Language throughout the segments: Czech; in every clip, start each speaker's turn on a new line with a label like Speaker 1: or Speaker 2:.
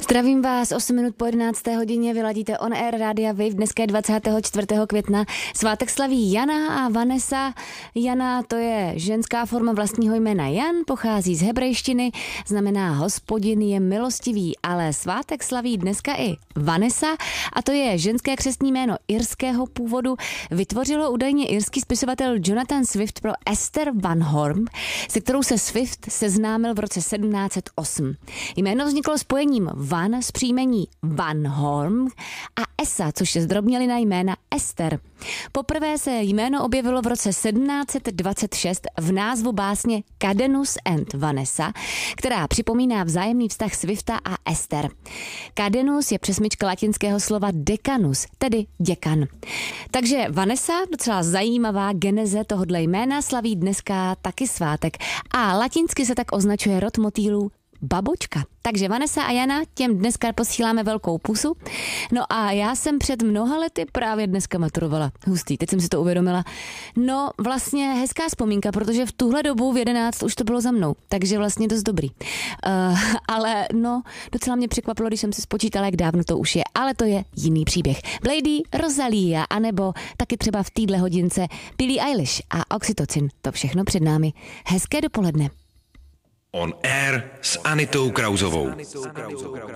Speaker 1: Zdravím vás, 8 minut po 11. hodině, vyladíte On Air Rádia Wave, dneska je 24. května, svátek slaví Jana a Vanessa. Jana, to je ženská forma vlastního jména Jan, pochází z hebrejštiny, znamená Hospodin je milostivý, ale svátek slaví dneska i Vanessa a to je ženské křestní jméno irského původu. Vytvořilo údajně irský spisovatel Jonathan Swift pro Esther Van Horn, se kterou se Swift seznámil v roce 1708. Jméno vzniklo spojením Van z příjmení Van Horn a Esa, což je zdrobnělina jména Esther. Poprvé se jméno objevilo v roce 1726 v názvu básně Cadenus and Vanessa, která připomíná vzájemný vztah Swifta a Esther. Cadenus je přesmička latinského slova decanus, tedy děkan. Takže Vanessa, docela zajímavá geneze tohodle jména, slaví dneska taky svátek a latinsky se tak označuje rod motýlů babočka. Takže Vanessa a Jana, těm dneska posíláme velkou pusu. No a já jsem před mnoha lety právě dneska maturovala. Hustý, teď jsem si to uvědomila. No vlastně hezká vzpomínka, protože v tuhle dobu v 11 už to bylo za mnou, takže vlastně dost dobrý. Ale no, docela mě překvapilo, když jsem si spočítala, jak dávno to už je, ale to je jiný příběh. Blady, Rosalia, anebo taky třeba v téhle hodince Billie Eilish a Oxytocin. To všechno před námi. Hezké dopoledne.
Speaker 2: On Air s Anitou Krauzovou.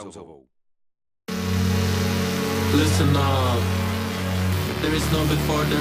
Speaker 3: Listen up. There is no before, there